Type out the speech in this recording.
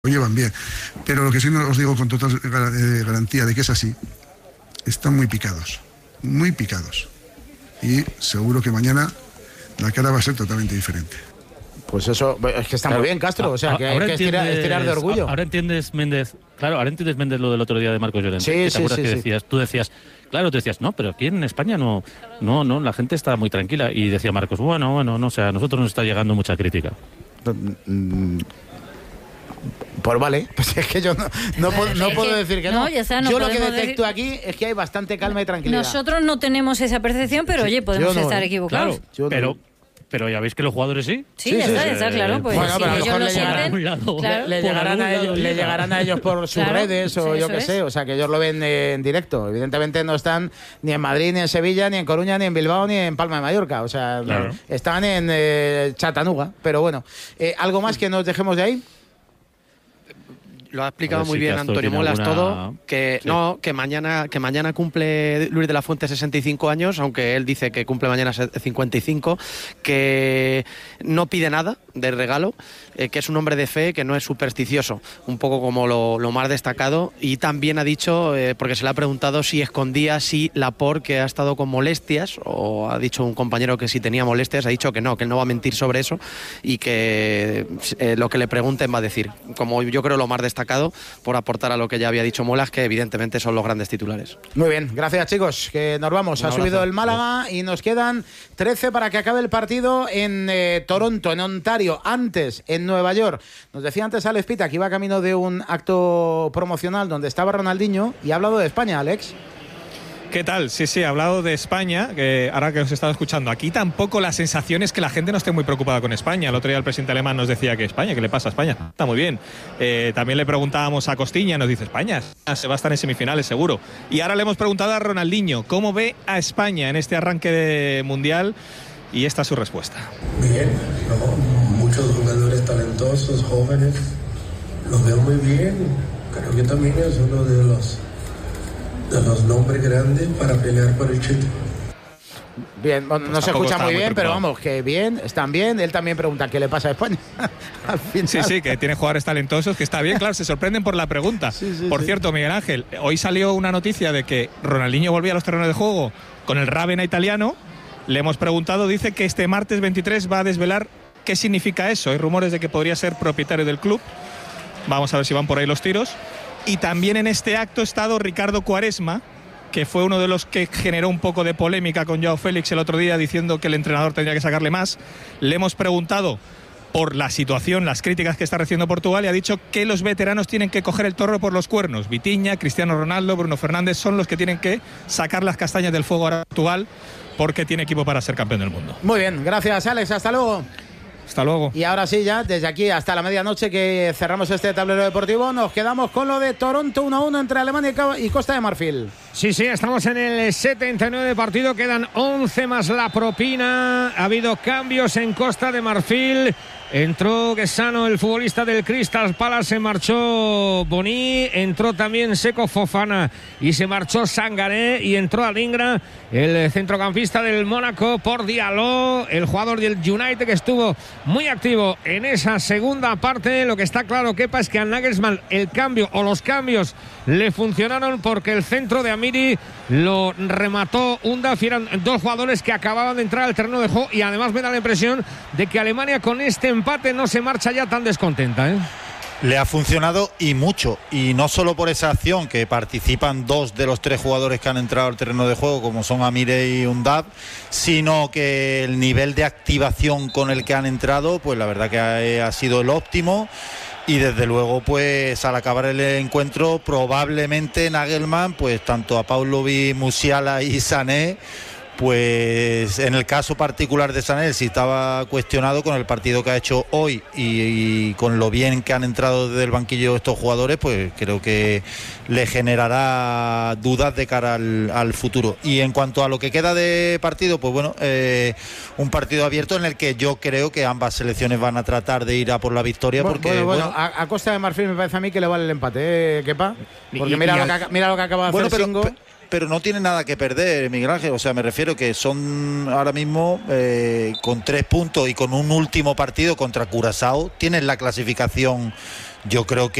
lo llevan bien, pero lo que sí no os digo con total garantía de que es así, están muy picados, y seguro que mañana la cara va a ser totalmente diferente. Pues eso, es que está muy bien, Castro, o sea, que hay que estirar de orgullo. Ahora entiendes, Méndez, lo del otro día de Marcos Llorente. Sí, ¿Te acuerdas que decías? Tú decías, no, pero aquí en España no, la gente está muy tranquila. Y decía Marcos, bueno, no, o sea, a nosotros nos está llegando mucha crítica. Pues vale, pues es que yo no puedo decir que no. Yo lo que detecto aquí es que hay bastante calma y tranquilidad. Nosotros no tenemos esa percepción, pero oye, podemos estar equivocados. Claro, pero ya veis que los jugadores sí. Sí, está claro. Pues bueno, pero si ellos lo saben, le llegarán a ellos por sus redes o yo qué sé. O sea, que ellos lo ven en directo. Evidentemente no están ni en Madrid, ni en Sevilla, ni en Coruña, ni en Bilbao, ni en Palma de Mallorca. O sea, están en Chattanooga. Pero bueno, ¿algo más que nos dejemos de ahí? Lo ha explicado muy bien Antonio Molas todo, que mañana cumple Luis de la Fuente 65 años, aunque él dice que cumple mañana 55, que no pide nada de regalo, que es un hombre de fe, que no es supersticioso, un poco como lo más destacado, y también ha dicho, porque se le ha preguntado si escondía, si Laporte, que ha estado con molestias, o ha dicho un compañero que si tenía molestias, ha dicho que no, que él no va a mentir sobre eso, y que lo que le pregunten va a decir, como yo creo lo más destacado, por aportar a lo que ya había dicho Molas, que evidentemente son los grandes titulares. Muy bien, gracias chicos, que nos vamos. Ha subido el Málaga y nos quedan 13 para que acabe el partido en Toronto, en Ontario, antes en Nueva York. Nos decía antes Alex Pita que iba camino de un acto promocional donde estaba Ronaldinho y ha hablado de España, Alex. ¿Qué tal? Sí, ha hablado de España, que ahora que os he estado escuchando. Aquí tampoco la sensación es que la gente no esté muy preocupada con España. El otro día el presidente alemán nos decía que España, ¿qué le pasa a España? Está muy bien. También le preguntábamos a Costiña, nos dice España se va a estar en semifinales seguro. Y ahora le hemos preguntado a Ronaldinho, ¿cómo ve a España en este arranque de Mundial? Y esta es su respuesta. Bien, muchos jugadores talentosos, jóvenes, los veo muy bien. Creo que también es uno de los nombres grandes para pelear por el título. Bien, bueno, no se escucha muy bien, pero vamos, que bien, están bien. Él también pregunta qué le pasa a España. Al final. Sí, que tiene jugadores talentosos, que está bien, claro, se sorprenden por la pregunta. Por cierto, Miguel Ángel, hoy salió una noticia de que Ronaldinho volvía a los terrenos de juego con el Ravenna italiano. Le hemos preguntado, dice que este martes 23 va a desvelar qué significa eso. Hay rumores de que podría ser propietario del club. Vamos a ver si van por ahí los tiros. Y también en este acto ha estado Ricardo Quaresma, que fue uno de los que generó un poco de polémica con Joao Félix el otro día, diciendo que el entrenador tendría que sacarle más. Le hemos preguntado por la situación, las críticas que está recibiendo Portugal, y ha dicho que los veteranos tienen que coger el toro por los cuernos. Vitinha, Cristiano Ronaldo, Bruno Fernández son los que tienen que sacar las castañas del fuego a Portugal, porque tiene equipo para ser campeón del mundo. Muy bien, gracias Alex, hasta luego. Hasta luego. Y ahora sí, ya desde aquí hasta la medianoche que cerramos este tablero deportivo, nos quedamos con lo de Toronto 1-1 entre Alemania y Costa de Marfil. Sí, estamos en el 79 de partido, quedan 11 más la propina. Ha habido cambios en Costa de Marfil. Entró Guesano, el futbolista del Crystal Palace, se marchó Boni, entró también Seko Fofana y se marchó Sangaré, y entró Adingra, el centrocampista del Mónaco, por Diallo, el jugador del United, que estuvo muy activo en esa segunda parte. Lo que está claro, Kepa, es que a Nagelsmann el cambio o los cambios le funcionaron, porque el centro de Amiri lo remató Undaf, y eran dos jugadores que acababan de entrar al terreno de juego, y además me da la impresión de que Alemania con este empate no se marcha ya tan descontenta, ¿eh? Le ha funcionado y mucho, y no solo por esa acción, que participan dos de los tres jugadores que han entrado al terreno de juego, como son Amire y Undaf, sino que el nivel de activación con el que han entrado, pues la verdad que ha sido el óptimo. Y desde luego, pues al acabar el encuentro, probablemente Nagelsmann, pues tanto a Paunovic, Musiala y Sané, pues en el caso particular de Sané, si estaba cuestionado con el partido que ha hecho hoy y con lo bien que han entrado desde el banquillo estos jugadores, pues creo que le generará dudas de cara al futuro. Y en cuanto a lo que queda de partido, pues bueno, un partido abierto en el que yo creo que ambas selecciones van a tratar de ir a por la victoria, porque a Costa de Marfil me parece a mí que le vale el empate, Kepa, porque mira lo que acaba de hacer Singo. pero no tienen nada que perder, Miguel Ángel. O sea, me refiero que son ahora mismo con 3 puntos y con un último partido contra Curazao, tienen la clasificación, yo creo que